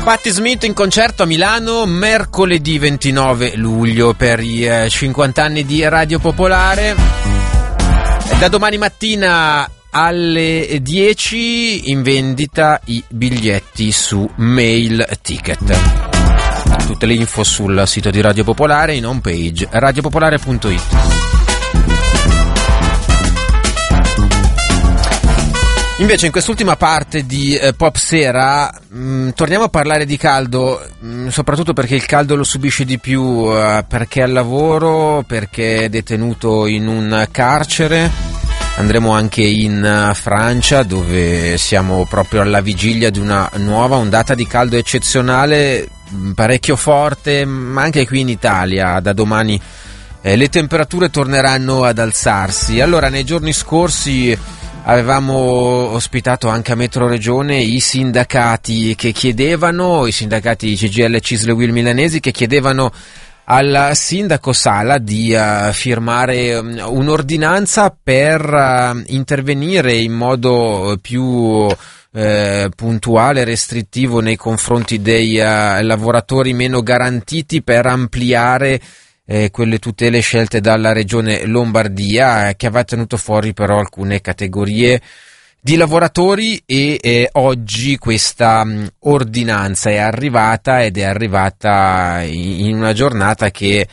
Patti Smith in concerto a Milano mercoledì 29 luglio per i 50 anni di Radio Popolare. Da domani mattina alle 10 in vendita i biglietti su Mail Ticket. Tutte le info sul sito di Radio Popolare in homepage radiopopolare.it. Invece in quest'ultima parte di Pop Sera torniamo a parlare di caldo, soprattutto perché il caldo lo subisce di più, perché è al lavoro, perché è detenuto in un carcere. Andremo anche in Francia, dove siamo proprio alla vigilia di una nuova ondata di caldo eccezionale, parecchio forte, ma anche qui in Italia da domani le temperature torneranno ad alzarsi. Allora, nei giorni scorsi avevamo ospitato anche a Metro Regione i sindacati che chiedevano, i sindacati CGIL, CISL, UIL milanesi, che chiedevano al sindaco Sala di firmare un'ordinanza per intervenire in modo più puntuale e restrittivo nei confronti dei lavoratori meno garantiti, per ampliare quelle tutele scelte dalla Regione Lombardia, che aveva tenuto fuori però alcune categorie di lavoratori, e oggi questa ordinanza è arrivata, ed è arrivata in una giornata che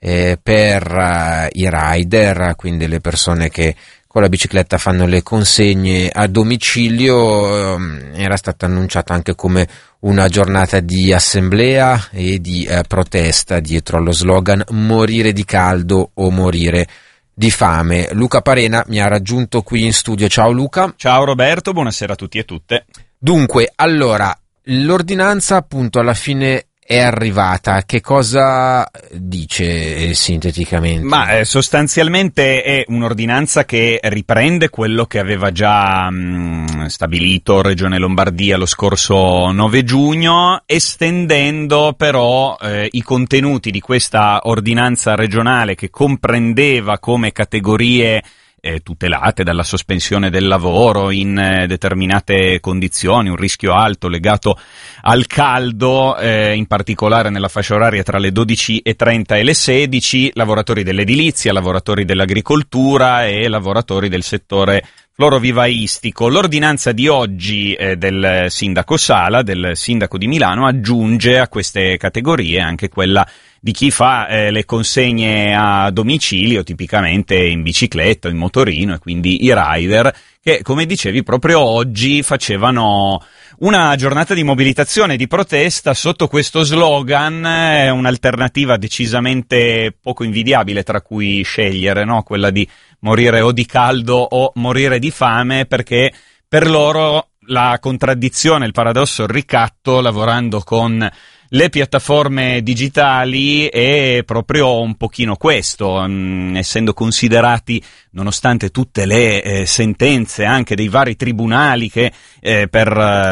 per i rider, quindi le persone che con la bicicletta fanno le consegne a domicilio, era stata annunciata anche come una giornata di assemblea e di protesta dietro allo slogan morire di caldo o morire di fame. Luca Parena mi ha raggiunto qui in studio. Ciao Luca. Ciao Roberto, buonasera a tutti e tutte. Dunque, allora, l'ordinanza appunto alla fine è arrivata. Che cosa dice sinteticamente? Ma sostanzialmente è un'ordinanza che riprende quello che aveva già stabilito Regione Lombardia lo scorso 9 giugno, estendendo però i contenuti di questa ordinanza regionale, che comprendeva come categorie tutelate dalla sospensione del lavoro in determinate condizioni, un rischio alto legato al caldo, in particolare nella fascia oraria tra le 12:30 e le 16, lavoratori dell'edilizia, lavoratori dell'agricoltura e lavoratori del settore florovivaistico. L'ordinanza di oggi del sindaco Sala, del sindaco di Milano, aggiunge a queste categorie anche quella di chi fa le consegne a domicilio, tipicamente in bicicletta o in motorino, e quindi i rider, che, come dicevi, proprio oggi facevano una giornata di mobilitazione, di protesta sotto questo slogan, un'alternativa decisamente poco invidiabile tra cui scegliere, no? Quella di morire o di caldo o morire di fame, perché per loro la contraddizione, il paradosso, il ricatto, lavorando con le piattaforme digitali, è proprio un pochino questo, essendo considerati, nonostante tutte le sentenze anche dei vari tribunali che per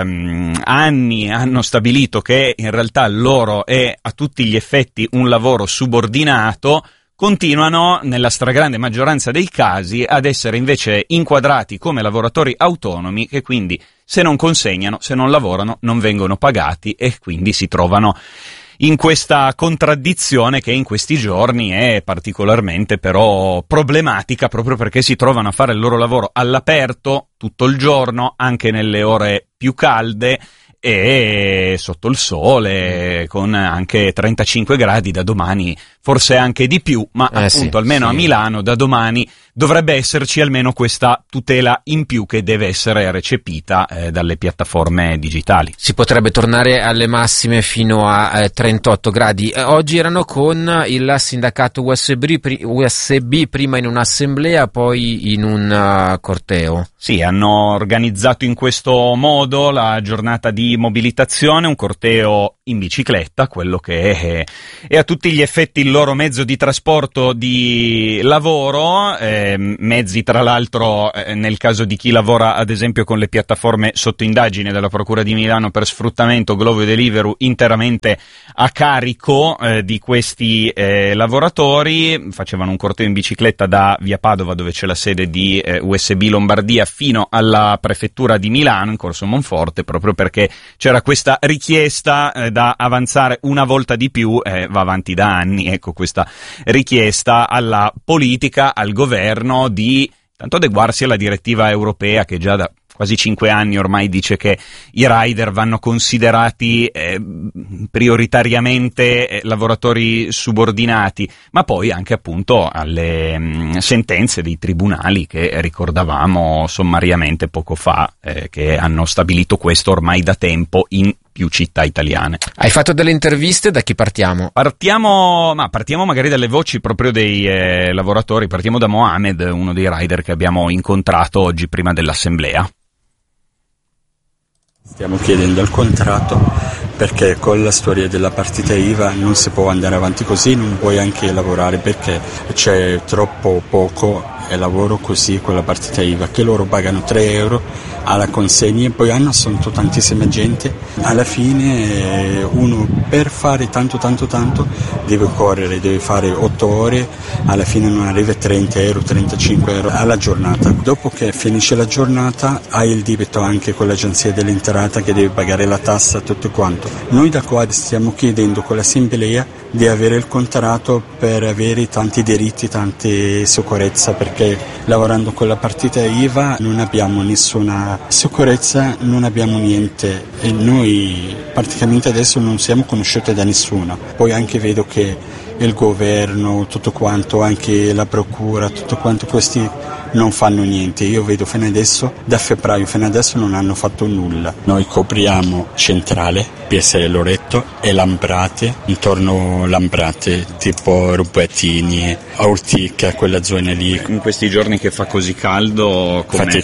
anni hanno stabilito che in realtà loro è a tutti gli effetti un lavoro subordinato, continuano nella stragrande maggioranza dei casi ad essere invece inquadrati come lavoratori autonomi, che quindi se non consegnano, se non lavorano, non vengono pagati, e quindi si trovano in questa contraddizione che in questi giorni è particolarmente però problematica, proprio perché si trovano a fare il loro lavoro all'aperto tutto il giorno, anche nelle ore più calde e sotto il sole, con anche 35 gradi da domani, forse anche di più, ma appunto almeno a Milano da domani dovrebbe esserci almeno questa tutela in più che deve essere recepita dalle piattaforme digitali. Si potrebbe tornare alle massime fino a 38 gradi. Oggi erano con il sindacato USB, prima in un'assemblea, poi in un corteo. Sì, hanno organizzato in questo modo la giornata di mobilitazione, un corteo in bicicletta, quello che è a tutti gli effetti il loro mezzo di trasporto di lavoro, mezzi tra l'altro nel caso di chi lavora ad esempio con le piattaforme sotto indagine della Procura di Milano per sfruttamento, Glovo e Deliveroo, interamente a carico di questi lavoratori. Facevano un corteo in bicicletta da via Padova, dove c'è la sede di USB Lombardia, fino alla prefettura di Milano in corso Monforte, proprio perché c'era questa richiesta da avanzare una volta di più, va avanti da anni, ecco, questa richiesta alla politica, al governo di tanto adeguarsi alla direttiva europea che già da quasi 5 anni ormai dice che i rider vanno considerati prioritariamente lavoratori subordinati, ma poi anche appunto alle sentenze dei tribunali che ricordavamo sommariamente poco fa, che hanno stabilito questo ormai da tempo in più città italiane. Hai fatto delle interviste, da chi partiamo? Partiamo magari dalle voci proprio dei lavoratori, partiamo da Mohamed, uno dei rider che abbiamo incontrato oggi prima dell'assemblea. Stiamo chiedendo il contratto perché con la storia della partita IVA non si può andare avanti così, non puoi anche lavorare perché c'è troppo poco lavoro così con la partita IVA, che loro pagano 3 euro alla consegna e poi hanno assunto tantissima gente. Alla fine uno per fare tanto deve correre, deve fare 8 ore, alla fine non arriva a 30 euro, 35 euro alla giornata. Dopo che finisce la giornata hai il debito anche con l'agenzia dell'entrata che deve pagare la tassa, tutto quanto. Noi da qua stiamo chiedendo con l'assemblea di avere il contratto per avere tanti diritti, tante sicurezza, perché lavorando con la partita IVA non abbiamo nessuna sicurezza, non abbiamo niente e noi praticamente adesso non siamo conosciuti da nessuno. Poi anche vedo che il governo, tutto quanto, anche la procura, tutto quanto, questi non fanno niente. Io vedo fino adesso, da febbraio fino adesso non hanno fatto nulla. Noi copriamo Centrale, PSL Loreto e Lambrate, intorno Lambrate, tipo Rubettini, Ortica, quella zona lì. In questi giorni che fa così caldo,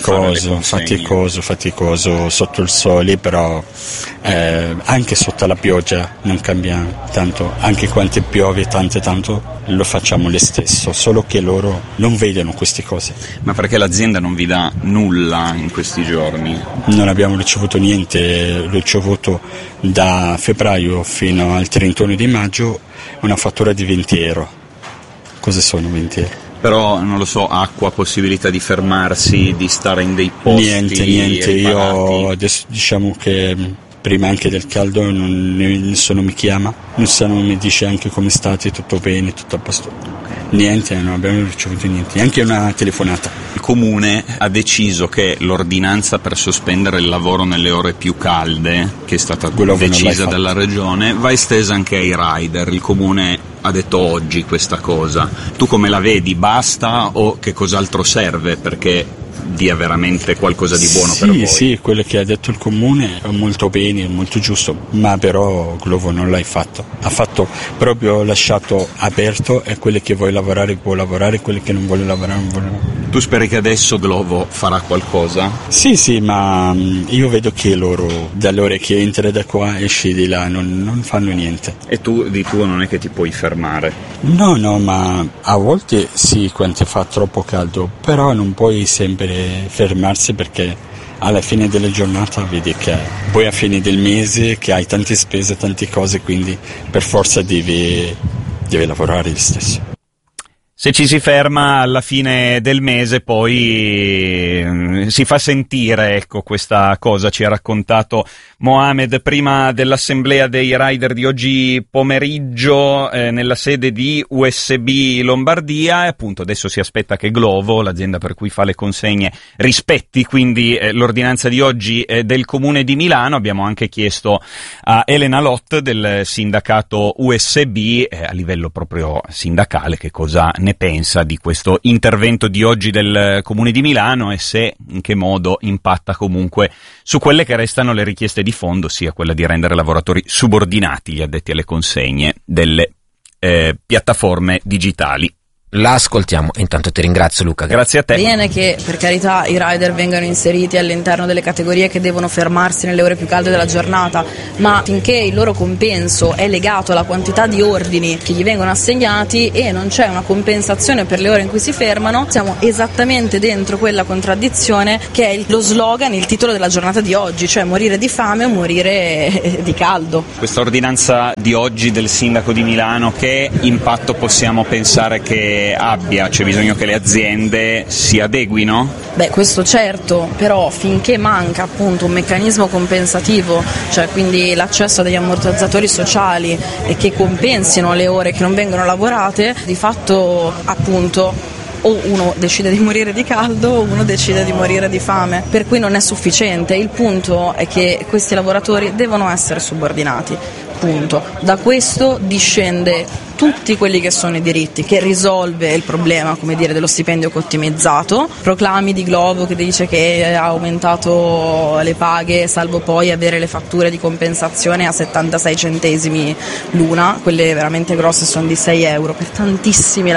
faticoso sotto il sole, però anche sotto la pioggia non cambia tanto, anche quando piove tanto lo facciamo lo stesso, solo che loro non vedono queste cose. Ma perché l'azienda non vi dà nulla in questi giorni? Non abbiamo ricevuto niente, ricevuto da febbraio fino al 31 di maggio una fattura di 20 euro. Cosa sono 20 euro? Però non lo so, acqua, possibilità di fermarsi, di stare in dei posti niente, io adesso diciamo che prima anche del caldo nessuno mi chiama, nessuno mi dice anche come state, tutto bene, tutto a posto. Niente, non abbiamo ricevuto niente, neanche una telefonata. Il comune ha deciso che l'ordinanza per sospendere il lavoro nelle ore più calde, che è stata decisa dalla regione, va estesa anche ai rider. Il comune ha detto oggi questa cosa. Tu come la vedi? Basta o che cos'altro serve perché dia veramente qualcosa di buono per voi? Sì, quello che ha detto il comune è molto bene, molto giusto, ma però Glovo non l'ha fatto. Ha fatto proprio lasciato aperto e quelli che vuole lavorare può lavorare, quelli che non vuole lavorare non vuole lavorare. Tu speri che adesso Glovo farà qualcosa? Sì, ma io vedo che loro, dall'ora che entra da qua esci di là, non fanno niente. E tu di tuo non è che ti puoi fermare? No, ma a volte sì, quando fa troppo caldo, però non puoi sempre fermarsi perché alla fine della giornata vedi che poi a fine del mese che hai tante spese, tante cose, quindi per forza devi lavorare lo stesso. Se ci si ferma alla fine del mese poi si fa sentire, ecco, questa cosa ci ha raccontato Mohamed prima dell'assemblea dei rider di oggi pomeriggio nella sede di USB Lombardia, e appunto adesso si aspetta che Glovo, l'azienda per cui fa le consegne, rispetti quindi l'ordinanza di oggi del Comune di Milano. Abbiamo anche chiesto a Elena Lott del sindacato USB a livello proprio sindacale che cosa ne pensa di questo intervento di oggi del Comune di Milano e se in che modo impatta comunque su quelle che restano le richieste di fondo, sia quella di rendere lavoratori subordinati gli addetti alle consegne delle piattaforme digitali. La ascoltiamo e intanto ti ringrazio, Luca. Grazie a te. Bene che, per carità, i rider vengano inseriti all'interno delle categorie che devono fermarsi nelle ore più calde della giornata, ma finché il loro compenso è legato alla quantità di ordini che gli vengono assegnati e non c'è una compensazione per le ore in cui si fermano, siamo esattamente dentro quella contraddizione che è lo slogan, il titolo della giornata di oggi, cioè morire di fame o morire di caldo. Questa ordinanza di oggi del sindaco di Milano, che impatto possiamo pensare che abbia? C'è bisogno che le aziende si adeguino? Beh, questo certo, però finché manca appunto un meccanismo compensativo, cioè quindi l'accesso a degli ammortizzatori sociali e che compensino le ore che non vengono lavorate, di fatto appunto o uno decide di morire di caldo o uno decide di morire di fame, per cui non è sufficiente. Il punto è che questi lavoratori devono essere subordinati, punto. Da questo discende tutti quelli che sono i diritti, che risolve il problema, come dire, dello stipendio ottimizzato, proclami di Globo che dice che ha aumentato le paghe salvo poi avere le fatture di compensazione a 76 centesimi l'una, quelle veramente grosse sono di 6 euro per tantissimi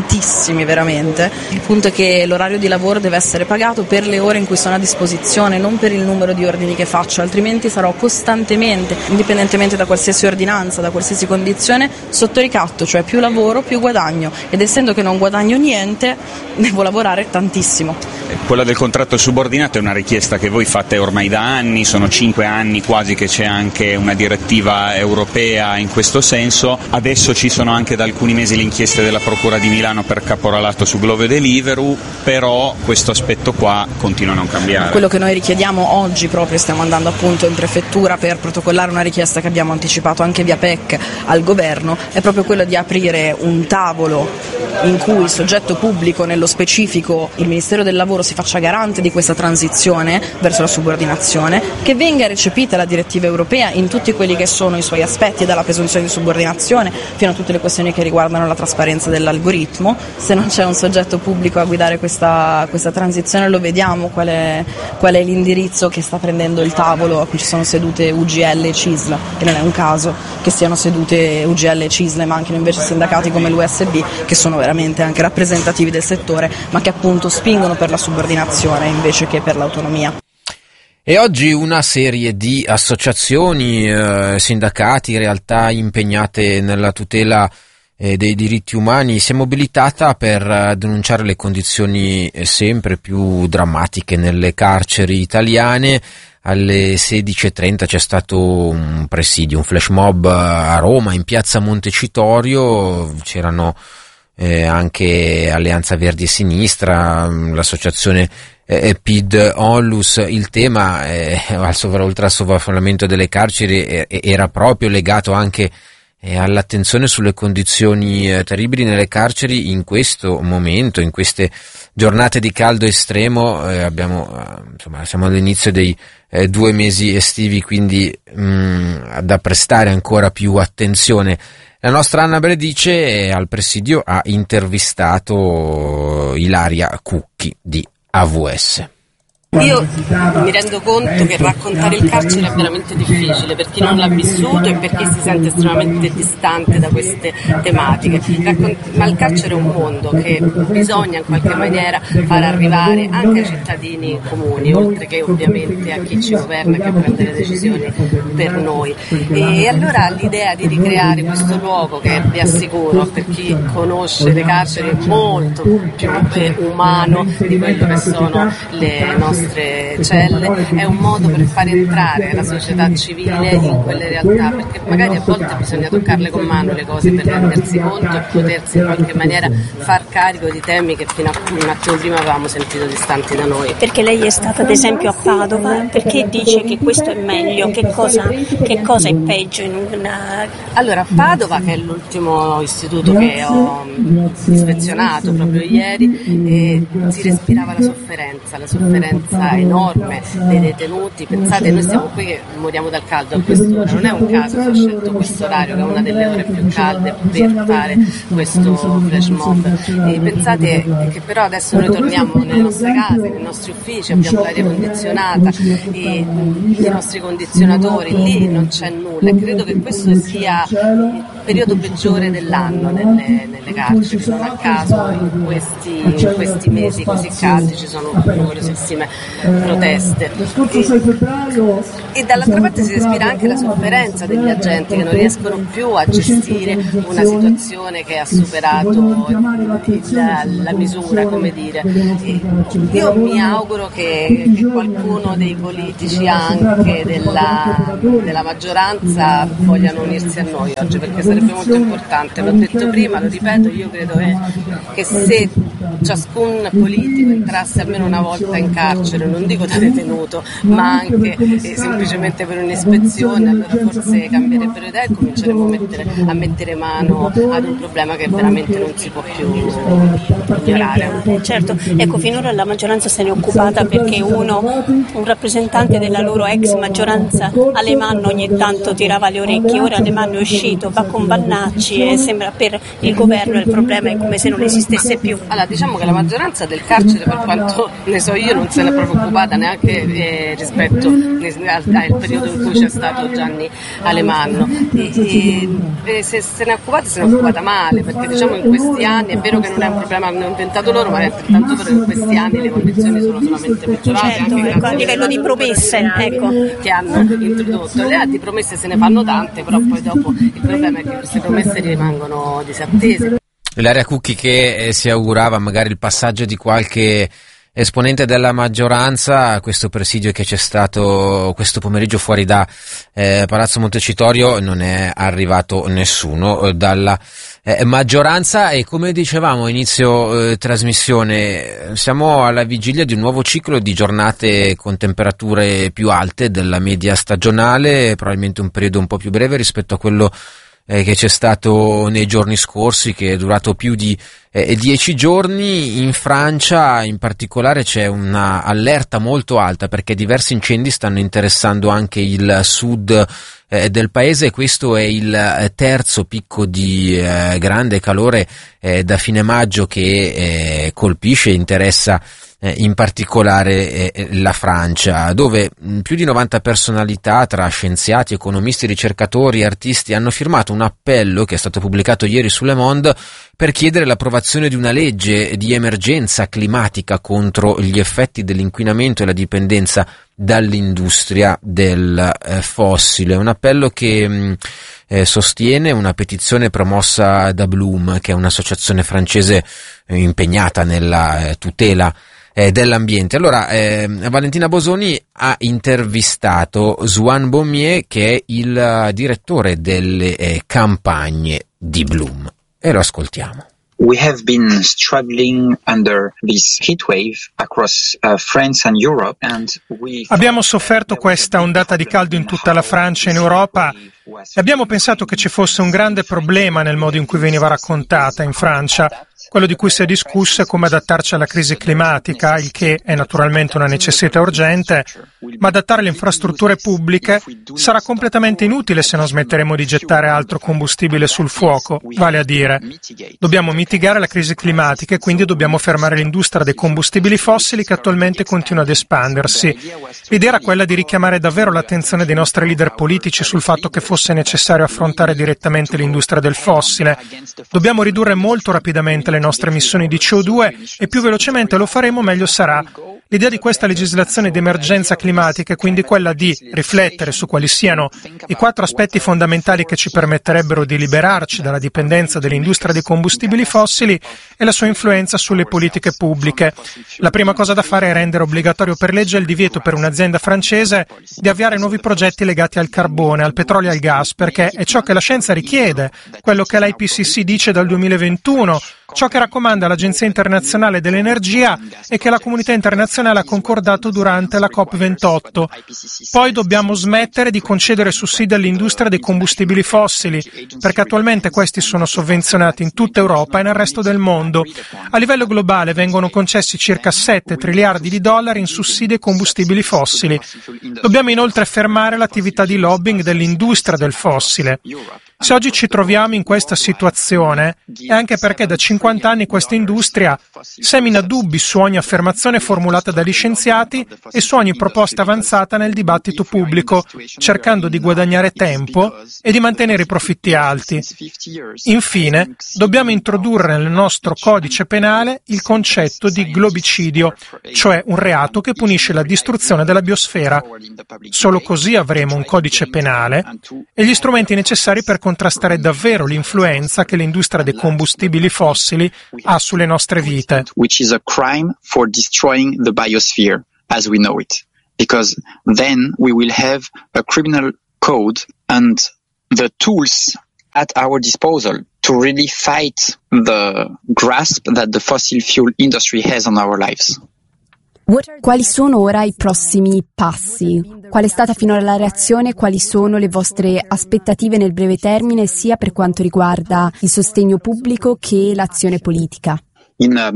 veramente. Il punto è che l'orario di lavoro deve essere pagato per le ore in cui sono a disposizione, non per il numero di ordini che faccio, altrimenti sarò costantemente, indipendentemente da qualsiasi ordinanza, da qualsiasi condizione, sotto ricatto, cioè più lavoro più guadagno, ed essendo che non guadagno niente devo lavorare tantissimo. Quella del contratto subordinato è una richiesta che voi fate ormai da anni, sono 5 anni quasi che c'è anche una direttiva europea in questo senso, adesso ci sono anche da alcuni mesi le inchieste della Procura di Milano per caporalato su Glovo e Deliveroo, però questo aspetto qua continua a non cambiare. Quello che noi richiediamo oggi, proprio stiamo andando appunto in prefettura per protocollare una richiesta che abbiamo anticipato anche via PEC al governo, è proprio quello di aprire un tavolo in cui il soggetto pubblico, nello specifico il Ministero del Lavoro, si faccia garante di questa transizione verso la subordinazione, che venga recepita la direttiva europea in tutti quelli che sono i suoi aspetti, dalla presunzione di subordinazione fino a tutte le questioni che riguardano la trasparenza dell'algoritmo. Se non c'è un soggetto pubblico a guidare questa transizione, lo vediamo qual è l'indirizzo che sta prendendo il tavolo a cui ci sono sedute UGL e CISL, e non è un caso che siano sedute UGL e CISL, ma anche invece sindacati come l'USB, che sono veramente anche rappresentativi del settore, ma che appunto spingono per la subordinazione invece che per l'autonomia. E oggi una serie di associazioni, sindacati, realtà impegnate nella tutela dei diritti umani si è mobilitata per denunciare le condizioni sempre più drammatiche nelle carceri italiane. Alle 16:30 c'è stato un presidio, un flash mob a Roma, in piazza Montecitorio. C'erano anche Alleanza Verdi e Sinistra, l'associazione PID Onlus. Il tema oltre al sovraffollamento delle carceri era proprio legato anche all'attenzione sulle condizioni terribili nelle carceri in questo momento, in queste giornate di caldo estremo. Siamo all'inizio dei 2 mesi estivi, quindi da prestare ancora più attenzione. La nostra Anna Bredice al presidio ha intervistato Ilaria Cucchi di AVS. Io mi rendo conto che raccontare il carcere è veramente difficile per chi non l'ha vissuto e per chi si sente estremamente distante da queste tematiche, ma il carcere è un mondo che bisogna in qualche maniera far arrivare anche ai cittadini comuni, oltre che ovviamente a chi ci governa e che prende le decisioni per noi. E allora l'idea di ricreare questo luogo, che vi assicuro per chi conosce le carceri è molto più umano di quello che sono le nostre celle, è un modo per far entrare la società civile in quelle realtà, perché magari a volte bisogna toccarle con mano le cose per rendersi conto e potersi in qualche maniera far carico di temi che fino a un attimo prima avevamo sentito distanti da noi. Perché lei è stata ad esempio a Padova, perché dice che questo è meglio, che cosa è peggio in una... Allora, a Padova, che è l'ultimo istituto che ho ispezionato proprio ieri, si respirava la sofferenza enorme dei detenuti. Pensate, noi siamo qui che moriamo dal caldo a quest'ora, non è un caso che ho scelto questo orario, che è una delle ore più calde, per fare questo flash mob. E pensate che però adesso noi torniamo nelle nostre case, nei nostri uffici, abbiamo l'aria condizionata e i nostri condizionatori, lì non c'è nulla, e credo che questo sia periodo peggiore dell'anno nelle carceri, non a caso in questi mesi così caldi ci sono numerosissime proteste. E dall'altra parte si respira anche la sofferenza degli agenti che non riescono più a gestire una situazione che ha superato la misura, come dire. Io mi auguro che qualcuno dei politici anche della maggioranza vogliano unirsi a noi oggi, perché sarebbe molto importante. L'ho detto prima, lo ripeto, io credo che se ciascun politico entrasse almeno una volta in carcere, non dico da detenuto, ma anche semplicemente per un'ispezione, allora forse cambierebbero idea e cominceremo a mettere mano ad un problema che veramente non si può più ignorare. Certo, ecco, finora la maggioranza se ne è occupata perché un rappresentante della loro ex maggioranza, Alemanno, ogni tanto tirava le orecchie. Ora Alemanno è uscito, va con Vannacci e sembra per il governo il problema è come se non esistesse più. Allora, diciamo che la maggioranza del carcere, per quanto ne so io, non se ne è proprio occupata neanche rispetto al periodo in cui c'è stato Gianni Alemanno. E se se ne è occupata male, perché diciamo in questi anni è vero che non è un problema che hanno inventato loro, ma è altrettanto vero che in questi anni le condizioni sono solamente peggiorate. Certo, anche a livello di promesse, che hanno introdotto. Di promesse se ne fanno tante, però poi dopo il problema è che queste promesse rimangono disattese. Ilaria Cucchi che si augurava magari il passaggio di qualche esponente della maggioranza a questo presidio che c'è stato questo pomeriggio fuori da Palazzo Montecitorio. Non è arrivato nessuno dalla maggioranza e, come dicevamo a inizio trasmissione, siamo alla vigilia di un nuovo ciclo di giornate con temperature più alte della media stagionale, probabilmente un periodo un po' più breve rispetto a quello che c'è stato nei giorni scorsi, che è durato più di 10 giorni. In Francia in particolare c'è una allerta molto alta perché diversi incendi stanno interessando anche il sud del paese. Questo è il terzo picco di grande calore da fine maggio che colpisce e interessa in particolare la Francia, dove più di 90 personalità tra scienziati, economisti, ricercatori e artisti hanno firmato un appello che è stato pubblicato ieri su Le Monde per chiedere l'approvazione di una legge di emergenza climatica contro gli effetti dell'inquinamento e la dipendenza dall'industria del fossile. Un appello che sostiene una petizione promossa da Bloom, che è un'associazione francese impegnata nella tutela dell'ambiente. Allora, Valentina Bosoni ha intervistato Juan Baumier, che è il direttore delle campagne di Bloom, e lo ascoltiamo. We have been struggling under this heat wave across France and Europe, and abbiamo sofferto questa ondata di caldo in tutta la Francia e in Europa e abbiamo pensato che ci fosse un grande problema nel modo in cui veniva raccontata in Francia. Quello di cui si è discusso è come adattarci alla crisi climatica, il che è naturalmente una necessità urgente, ma adattare le infrastrutture pubbliche sarà completamente inutile se non smetteremo di gettare altro combustibile sul fuoco, vale a dire, dobbiamo mitigare la crisi climatica e quindi dobbiamo fermare l'industria dei combustibili fossili che attualmente continua ad espandersi. L'idea era quella di richiamare davvero l'attenzione dei nostri leader politici sul fatto che fosse necessario affrontare direttamente l'industria del fossile. Dobbiamo ridurre molto rapidamente le nostre emissioni di CO2 e più velocemente lo faremo meglio sarà. L'idea di questa legislazione di emergenza climatica è quindi quella di riflettere su quali siano i 4 aspetti fondamentali che ci permetterebbero di liberarci dalla dipendenza dell'industria dei combustibili fossili e la sua influenza sulle politiche pubbliche. La prima cosa da fare è rendere obbligatorio per legge il divieto per un'azienda francese di avviare nuovi progetti legati al carbone, al petrolio e al gas, perché è ciò che la scienza richiede, quello che l'IPCC dice dal 2021, ciò che raccomanda l'Agenzia Internazionale dell'Energia e che la comunità internazionale ha concordato durante la COP28. Poi dobbiamo smettere di concedere sussidi all'industria dei combustibili fossili, perché attualmente questi sono sovvenzionati in tutta Europa e nel resto del mondo. A livello globale vengono concessi circa 7 triliardi di dollari in sussidi ai combustibili fossili. Dobbiamo inoltre fermare l'attività di lobbying dell'industria del fossile. Se oggi ci troviamo in questa situazione è anche perché da 50 anni questa industria semina dubbi su ogni affermazione formulata dagli scienziati e su ogni proposta avanzata nel dibattito pubblico, cercando di guadagnare tempo e di mantenere i profitti alti. Infine, dobbiamo introdurre nel nostro codice penale il concetto di globicidio, cioè un reato che punisce la distruzione della biosfera. Solo così avremo un codice penale e gli strumenti necessari per contrastare davvero l'influenza che l'industria dei combustibili fossili ha sulle nostre vite. Which is a crime for destroying the biosphere as we know it. Because then we will have a criminal code and the tools at our disposal to really fight the grasp that the fossil fuel industry has on our lives. Quali sono ora i prossimi passi? Qual è stata finora la reazione? Quali sono le vostre aspettative nel breve termine, sia per quanto riguarda il sostegno pubblico che l'azione politica? Nel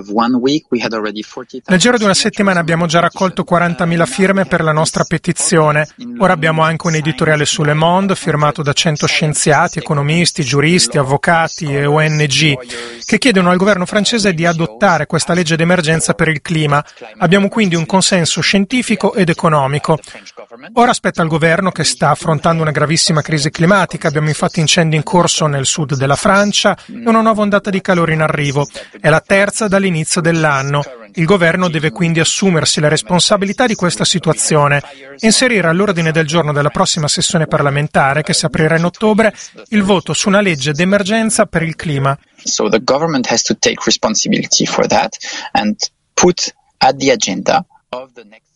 giro di una settimana abbiamo già raccolto 40.000 firme per la nostra petizione. Ora abbiamo anche un editoriale su Le Monde firmato da 100 scienziati, economisti, giuristi, avvocati e ONG che chiedono al governo francese di adottare questa legge d'emergenza per il clima. Abbiamo quindi un consenso scientifico ed economico. Ora aspetta il governo, che sta affrontando una gravissima crisi climatica. Abbiamo infatti incendi in corso nel sud della Francia e una nuova ondata di calore in arrivo. È la terza dall'inizio dell'anno. Il governo deve quindi assumersi la responsabilità di questa situazione e inserire all'ordine del giorno della prossima sessione parlamentare, che si aprirà in ottobre, il voto su una legge d'emergenza per il clima. So the government has to take responsibility for that and put at the agenda of the next